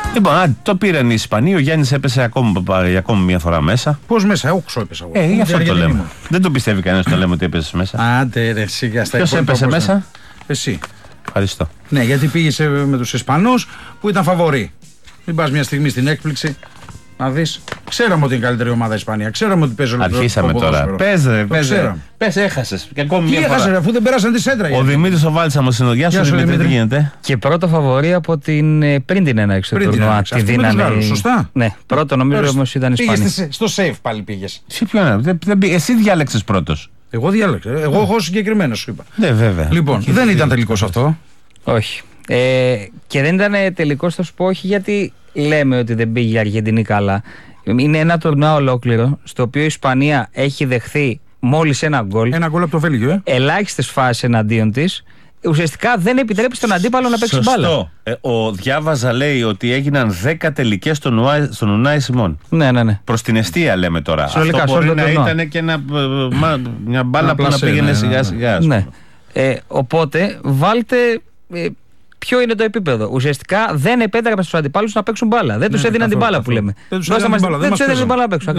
Λοιπόν, το πήραν οι Ισπανοί, ο Γιάννης έπεσε ακόμη μια φορά μέσα. Πώς μέσα, όξο έπεσα εγώ. Γι' αυτό το λέμε. Δεν το πιστεύει κανένας το λέμε ότι έπεσε μέσα. Άντε ρε, σιγά στα Ποιος έπεσε μέσα? Εσύ. Ευχαριστώ. Ναι, γιατί πήγε με τους Ισπανούς που ήταν φαβορί. Μην πας μια στιγμή στην έκπληξη. Να δεις. Ξέραμε ότι είναι καλύτερη ομάδα η Ισπανία. Ξέραμε ότι παίζει ολόκληρο. Αρχίσαμε τώρα. Πες, έχασες. Και ακόμη τι έχασε, αφού δεν πέρασαν τη σέντρα. Ο Δημήτρης ο Βάλτσαμος είναι ο Γεια σου, Δημήτρη, τι γίνεται? Και πρώτο φαβορί από πριν την έναρξη του τουρνουά. Τη δύναμη. Σωστά. Ναι, πρώτο νομίζω όμως ήταν η Ισπανία. Πήγες στο safe πάλι πήγες. Εσύ διάλεξες πρώτος. Εγώ διάλεξα. Εγώ έχω συγκεκριμένο σου είπα. Ναι, βέβαια. Λοιπόν, δεν ήταν τελικός αυτό. Όχι. Και δεν ήταν τελικός, θα σου πω, όχι γιατί λέμε ότι δεν πήγε η Αργεντινή καλά. Είναι ένα τουρνουά ολόκληρο, στο οποίο η Ισπανία έχει δεχθεί μόλις ένα γκολ. Ένα γκολ από το Βέλγιο, ελάχιστες φάσεις εναντίον της. Ουσιαστικά δεν επιτρέπει στον αντίπαλο να παίξει μπάλα. Σωστό. Ο Διάβαζα λέει ότι έγιναν 10 τελικές στον Ουνάι Σιμών. Ναι. Προς την εστία λέμε τώρα. Συνολικά, αυτό μπορεί να ήταν και μια μπάλα που να πήγαινε σιγά σιγά. Ναι. Οπότε βάλτε. Ποιο είναι το επίπεδο? Ουσιαστικά δεν επέτρεπε στους αντιπάλους να παίξουν μπάλα. Δεν τους έδιναν την μπάλα που λέμε. Δεν τους έδιναν την μπάλα να παίξουν.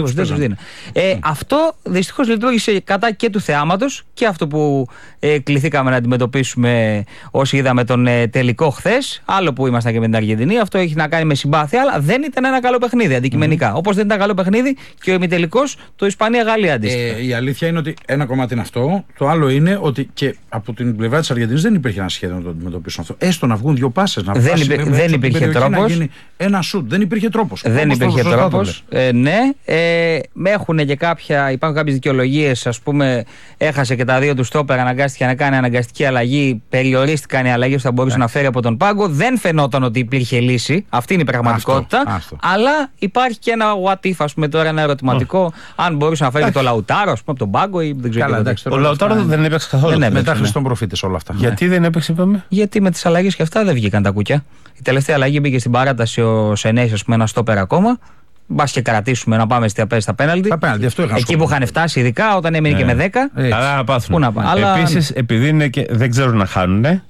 Αυτό δυστυχώς λειτουργήσε κατά και του θεάματος και αυτό που κληθήκαμε να αντιμετωπίσουμε όσοι είδαμε τον τελικό χθες. Άλλο που ήμασταν και με την Αργεντινή. Αυτό έχει να κάνει με συμπάθεια, αλλά δεν ήταν ένα καλό παιχνίδι αντικειμενικά. Όπως δεν ήταν καλό παιχνίδι και ο ημιτελικός το Ισπανία-Γαλλία αντίστοιχα. Η αλήθεια είναι ότι ένα κομμάτι είναι αυτό. Το άλλο είναι ότι και από την πλευρά της Αργεντινής δεν υπήρχε ένα σχέδιο να το αντιμετωπίσουν αυτό. Έστω να βγουν δύο πάσες, να δεν υπήρχε τρόπος. Ένα σουτ. Δεν υπήρχε τρόπος. Δεν υπήρχε τρόπος. Ναι. Υπάρχουν και υπάρχουν κάποιες δικαιολογίες. Ας πούμε, έχασε και τα δύο του στόπερ, αναγκάστηκε να κάνει αναγκαστική αλλαγή. Περιορίστηκαν οι αλλαγές που θα μπορούσε να φέρει από τον πάγκο. Δεν φαινόταν ότι υπήρχε λύση. Αυτή είναι η πραγματικότητα. Αλλά υπάρχει και ένα what if, ας πούμε, τώρα ένα ερωτηματικό. Αν μπορούσε να φέρει το Λαουτάρο, ας πούμε, από τον πάγκο ή δεν ξέρω. Ο Λαουτάρο δεν έπαιξε καθόλου. Μετά Χριστόν προφήτες όλα αυτά. Γιατί δεν έπαιξε, είπαμε? Γιατί με τις αλλαγές και αυτά δεν βγήκαν τα κουκιά. Η τελευταία αλλαγή μπήκε στην παράταση ο Σενέης, ας πούμε, ένα στόπερ ακόμα. Μπας και κρατήσουμε να πάμε στα πέναλτι. Εκεί που είχαν φτάσει, ειδικά όταν έμεινε και με 10. Άρα να πάθουν. Πού να πάνε. Επίσης, επειδή είναι και δεν ξέρουν να χάνουν.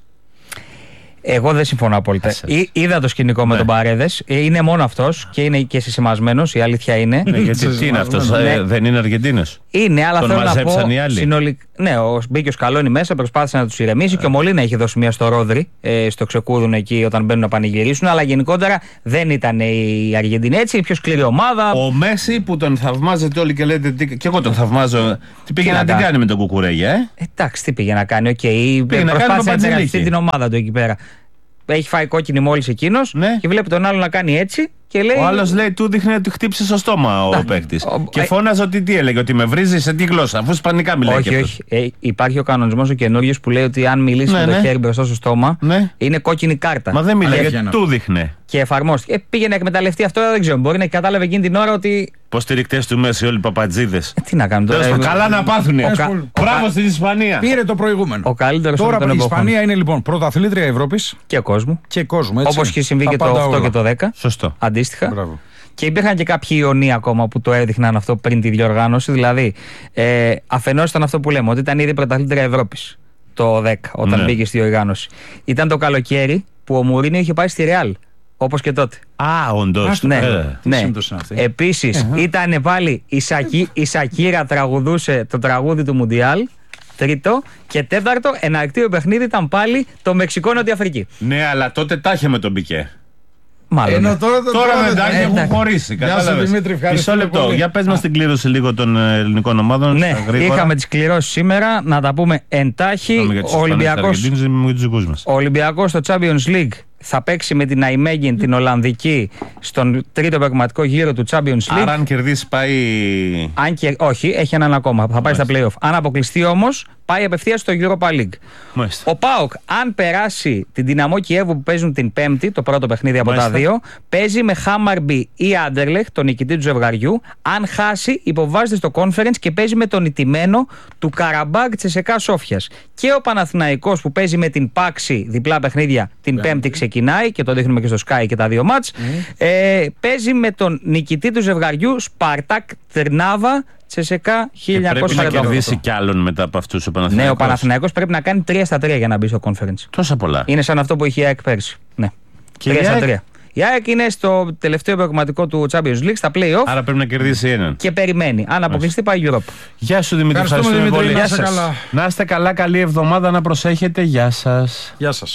Εγώ δεν συμφωνώ απόλυτα. Είδα το σκηνικό με τον Παρέδες. Είναι μόνο αυτός και είναι και συσημασμένος, η αλήθεια είναι. Γιατί τι είναι αυτός, δεν είναι Αργεντίνος? Είναι, αλλά θέλω να πω. Συνολικά. Ναι, μπήκε ο Σκαλόνι μέσα, προσπάθησε να τους ηρεμήσει και ο Μολίνα έχει δώσει μια στο Ρόδρυ, στο ξεκούδουν εκεί όταν μπαίνουν να πανηγυρίσουν. Αλλά γενικότερα δεν ήταν η Αργεντινή έτσι, η πιο σκληρή ομάδα. Ο Μέση που τον θαυμάζετε όλοι και λέτε. Και εγώ τον θαυμάζω. Τι πήγε να την κάνει με τον Κουκουρέγια, Εντάξει, τι πήγε να κάνει, προσπάθησε να εραστεί την ομάδα του εκεί πέρα. Έχει φάει κόκκινη μόλις εκείνος και βλέπει τον άλλο να κάνει έτσι. Και λέει... Ο άλλος λέει, του δείχνει ότι χτύπησε στο στόμα ο παίκτης. Και φώναζε ότι τι έλεγε, ότι με βρίζει σε τι γλώσσα, αφού ισπανικά μιλάει. Όχι. Υπάρχει ο κανονισμός ο καινούριος που λέει ότι αν μιλήσει με το χέρι μπροστά στο στόμα, είναι κόκκινη κάρτα. Μα δεν μιλάει, του δείχνε. Και εφαρμόστηκε. Πήγε να εκμεταλλευτεί αυτό, δεν ξέρω. Μπορεί να κατάλαβε εκείνη την ώρα ότι. Υποστηρικτές του Μέση, όλοι οι παπατζίδες. Τι να κάνουν τώρα. Καλά να πάθουνε. Μπράβο στην Ισπανία. Πήρε το προηγούμενο. Ο καλύτερος τώρα η Ισπανία είναι λοιπόν πρωταθλήτρια Ευρώπης και κόσμου. Όπως είχε συμβεί και το 8 και το 10. Σωστό. Αντίστοιχα. Μπράβο. Και υπήρχαν και κάποιοι ιονοί ακόμα που το έδειχναν αυτό πριν τη διοργάνωση. Δηλαδή, αφενός ήταν αυτό που λέμε, ότι ήταν ήδη πρωταθλήτρια Ευρώπης το 10 όταν μπήκε στη διοργάνωση. Ήταν το καλοκαίρι που ο Μουρίνιο είχε πάει στη Ρεάλ. Όπως και τότε. Όντως. Ναι. Επίσης, ήταν πάλι η Σακύρα τραγουδούσε το τραγούδι του Μουντιάλ. Τρίτο. Και τέταρτο, εναρκτήριο παιχνίδι ήταν πάλι το Μεξικό-Νότια Αφρική. Ναι, αλλά τότε τα είχε με τον Πικέ. Μάλλον. Τώρα μετά έχουν χωρίσει. Μισό λεπτό. Για πες μας την κλήρωση λίγο των ελληνικών ομάδων. Ναι, είχαμε τις κληρώσεις σήμερα. Να τα πούμε εντάχει. Ο Ολυμπιακός στο Champions League θα παίξει με την Αϊμέγιν την Ολλανδική στον τρίτο πραγματικό γύρο του Champions League. Άρα αν κερδίσει πάει. Όχι, έχει έναν ακόμα. Θα πάει στα play-off. Αν αποκλειστεί όμως, πάει απευθείας στο Europa League. Μάλιστα. Ο ΠΑΟΚ, αν περάσει την Δυναμό Κιέβου που παίζουν την Πέμπτη, το πρώτο παιχνίδι από τα δύο, παίζει με Χάμαρμπι ή Άντερλεχτ, τον νικητή του ζευγαριού. Αν χάσει, υποβάζεται στο conference και παίζει με τον ηττημένο του Καραμπάγκ Τσεσεκά Σόφιας. Και ο Παναθηναϊκός που παίζει με την Πάξη, διπλά παιχνίδια, την Πέμπτη ξεκινάει και το δείχνουμε και στο Sky και τα δύο μάτς. Παίζει με τον νικητή του ζευγαριού Σπαρτάκ Τρνάβα Τσεσεκά 1948. Πρέπει να κερδίσει κι άλλον μετά από αυτούς ο Παναθηναϊκός. Ναι, ο Παναθηναϊκός πρέπει να κάνει 3-3 για να μπει στο conference. Τόσα πολλά. Είναι σαν αυτό που είχε η ΑΕΚ πέρσι. Ναι. Και 3-3. Η ΑΕΚ είναι στο τελευταίο προγραμματικό του Champions League, στα play-off. Άρα πρέπει να κερδίσει έναν. Και περιμένει. Αν αποκλειστεί, πάει Europe. Γεια σου Δημήτρη, ευχαριστούμε πολύ. Να είστε καλά, καλή εβδομάδα, να προσέχετε. Γεια σας. Γεια σας.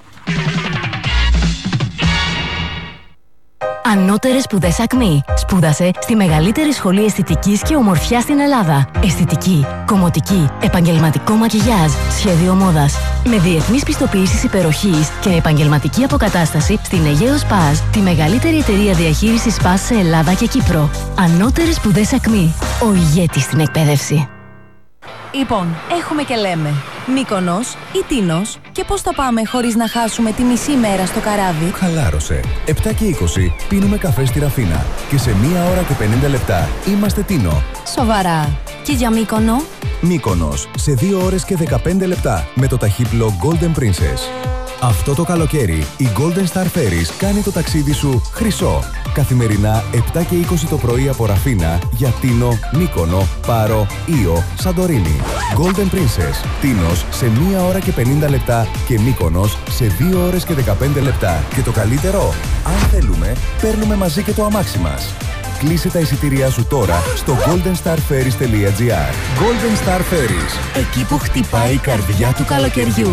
Ανώτερες σπουδές ΑΚΜΗ. Σπούδασε στη μεγαλύτερη σχολή αισθητικής και ομορφιάς στην Ελλάδα. Αισθητική, κομμωτική, επαγγελματικό μακιγιάζ, σχέδιο μόδας. Με διεθνείς πιστοποιήσεις υπεροχής και επαγγελματική αποκατάσταση στην Αιγαίο Σπας, τη μεγαλύτερη εταιρεία διαχείρισης σπας σε Ελλάδα και Κύπρο. Ανώτερες σπουδές ΑΚΜΗ. Ο ηγέτης στην εκπαίδευση. Λοιπόν, έχουμε και λέμε. Μύκονος ή Τίνος, και πώς θα πάμε χωρίς να χάσουμε τη μισή μέρα στο καράβι? Χαλάρωσε. 7 και 20 πίνουμε καφέ στη Ραφίνα και σε 1 ώρα και 50 λεπτά είμαστε Τίνο. Σοβαρά. Και για Μύκονο? Μύκονος σε 2 ώρες και 15 λεπτά με το ταχύπλο Golden Princess. Αυτό το καλοκαίρι η Golden Star Ferries κάνει το ταξίδι σου χρυσό. Καθημερινά 7 και 20 το πρωί από Ραφίνα για Τίνο, Μύκονο, Πάρο, Ήο, Σαντορίνη. Golden Princess, Τίνος σε 1 ώρα και 50 λεπτά και Μύκονος σε 2 ώρες και 15 λεπτά. Και το καλύτερο, αν θέλουμε, παίρνουμε μαζί και το αμάξι μας. Κλείσε τα εισιτήριά σου τώρα στο goldenstarferries.gr. Golden Star Ferries, εκεί που χτυπάει η καρδιά του καλοκαιριού.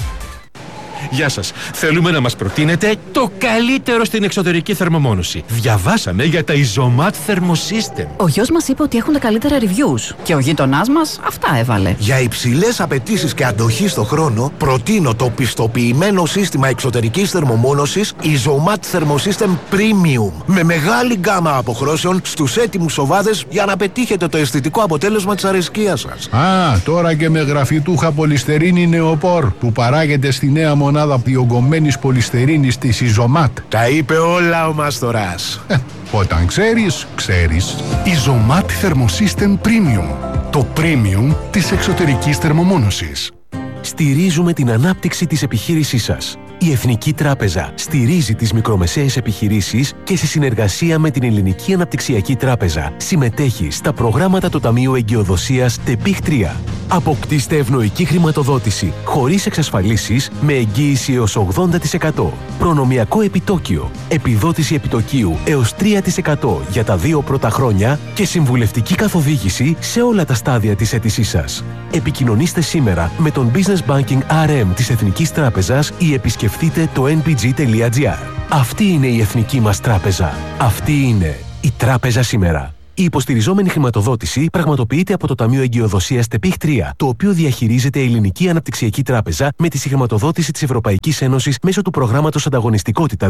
Γεια σας. Θέλουμε να μας προτείνετε το καλύτερο στην εξωτερική θερμομόνωση. Διαβάσαμε για τα Isomat Thermosystem. Ο γιος μας είπε ότι έχουν τα καλύτερα reviews και ο γείτονάς μας αυτά έβαλε. Για υψηλές απαιτήσεις και αντοχή στο χρόνο, προτείνω το πιστοποιημένο σύστημα εξωτερικής θερμομόνωσης Isomat Thermosystem Premium. Με μεγάλη γκάμα αποχρώσεων στους έτοιμους σοβάδες για να πετύχετε το αισθητικό αποτέλεσμα της αρεσκίας σας. Τώρα και με γραφιτούχα πολυστερίνη νεοπόρ που παράγεται στη νέα μονάδα διογκωμένης πολυστερίνης της Isomat. Τα είπε όλα ο Μάστορας. Όταν ξέρεις, ξέρεις. Isomat Thermosystem Premium. Το premium της εξωτερικής θερμομόνωσης. Στηρίζουμε την ανάπτυξη της επιχείρησής σας. Η Εθνική Τράπεζα στηρίζει τις μικρομεσαίες επιχειρήσεις και σε συνεργασία με την Ελληνική Αναπτυξιακή Τράπεζα συμμετέχει στα προγράμματα του Ταμείου Εγκυοδοσίας ΤΕΠΙΧ 3. Αποκτήστε ευνοϊκή χρηματοδότηση χωρίς εξασφαλίσεις με εγγύηση έως 80%. Προνομιακό επιτόκιο, επιδότηση επιτοκίου έως 3% για τα 2 πρώτα χρόνια και συμβουλευτική καθοδήγηση σε όλα τα στάδια της αίτησής σας. Επικοινωνήστε σήμερα με τον Business Banking RM της Εθνικής Τράπεζας ή επισκεφτείτε το nbg.gr. Αυτή είναι η Εθνική μας Τράπεζα. Αυτή είναι η Τράπεζα σήμερα. Η υποστηριζόμενη χρηματοδότηση πραγματοποιείται από το Ταμείο Εγκυοδοσίας ΤΕΠΙΧ 3, το οποίο διαχειρίζεται η Ελληνική Αναπτυξιακή Τράπεζα με τη συγχρηματοδότηση της Ευρωπαϊκής Ένωσης μέσω του προγράμματος Ανταγωνιστικότητα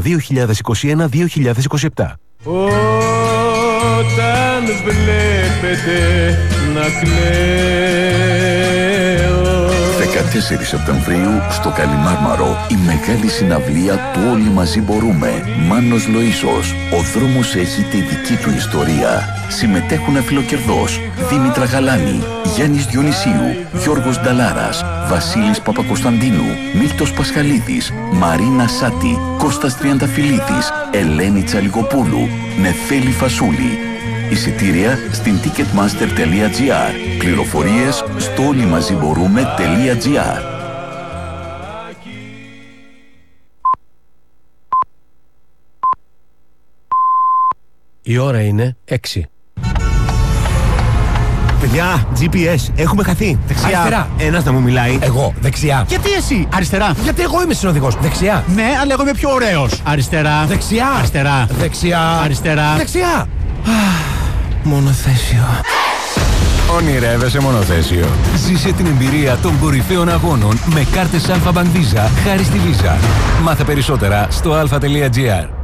2021-2027. Όταν βλέπετε να κλαίω. 14 Σεπτεμβρίου στο Καλιμάρμαρο η μεγάλη συναυλία του Όλοι Μαζί Μπορούμε. Μάνος Λοΐσος. Ο δρόμος έχει τη δική του ιστορία. Συμμετέχουν αφιλοκερδός Δήμητρα Γαλάνη, Γιάννης Διονυσίου, Γιώργος Νταλάρας, Βασίλης Παπακοσταντίνου, Μίλτος Πασχαλίδης, Μαρίνα Σάτη, Κώστας Τριανταφυλλίδης, Ελένη Τσαλιγοπούλου, Νεφέλη Φασούλη. Εισιτήρια στην ticketmaster.gr. Πληροφορίες στο όλοιμαζιμπορούμε.gr. Η ώρα είναι 6. Παιδιά, GPS, έχουμε χαθεί. Δεξιά. Αριστερά. Ένας να μου μιλάει. Εγώ. Δεξιά. Γιατί εσύ? Αριστερά. Γιατί εγώ είμαι συνοδηγός. Δεξιά. Ναι, αλλά εγώ είμαι πιο ωραίος. Αριστερά. Δεξιά. Αριστερά. Δεξιά. Αριστερά. Δεξιά. Μονοθέσιο. Ονειρεύεσαι μονοθέσιο. Ζήσε την εμπειρία των κορυφαίων αγώνων με κάρτες Alpha Bank Visa χάρη στη Visa. Μάθε περισσότερα στο alpha.gr.